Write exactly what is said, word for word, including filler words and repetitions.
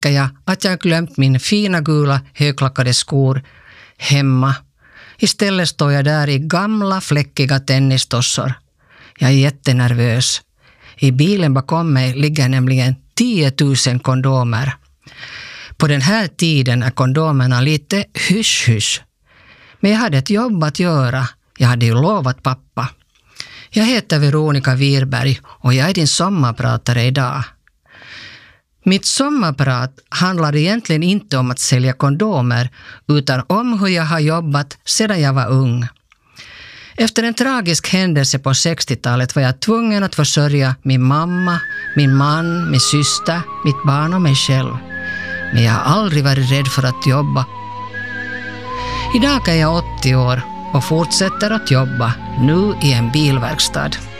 upptäcker jag att jag glömt min fina gula högklackade skor hemma. Istället står jag där i gamla fläckiga tennistossor. Jag är jättenervös. I bilen bakom mig ligger nämligen tiotusen kondomer. På den här tiden är kondomerna lite hysch-hysch. Men jag hade ett jobb att göra. Jag hade ju lovat pappa. Jag heter Veronica Wirberg och jag är din sommarpratare idag. Mitt sommarprat handlar egentligen inte om att sälja kondomer utan om hur jag har jobbat sedan jag var ung. Efter en tragisk händelse på sextiotalet var jag tvungen att försörja min mamma, min man, min syster, mitt barn och mig själv. Men jag har aldrig varit rädd för att jobba. Idag är jag åttio år och fortsätter att jobba, nu i en bilverkstad.